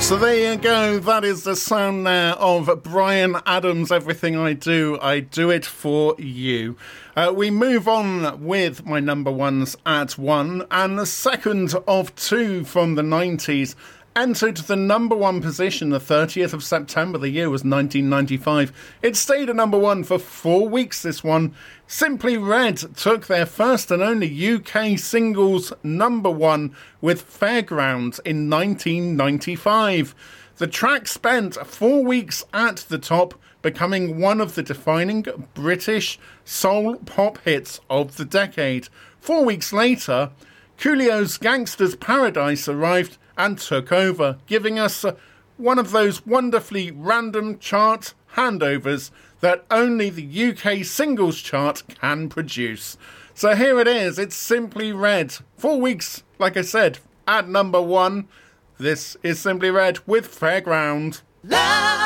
So there you go, that is the sound now of Bryan Adams. Everything I do it for you. We move on with my number ones at 1, and the second of 2 from the 90s entered the number 1 position the 30th of September. The year was 1995. It stayed at number 1 for 4 weeks, this one. Simply Red took their first and only UK singles number 1 with Fairground in 1995. The track spent 4 weeks at the top, becoming one of the defining British soul pop hits of the decade. 4 weeks later, Coolio's Gangsta's Paradise arrived and took over, giving us one of those wonderfully random chart handovers that only the UK singles chart can produce. So here it is, it's Simply Red. 4 weeks, like I said, at number 1. This is Simply Red with Fairground. Love.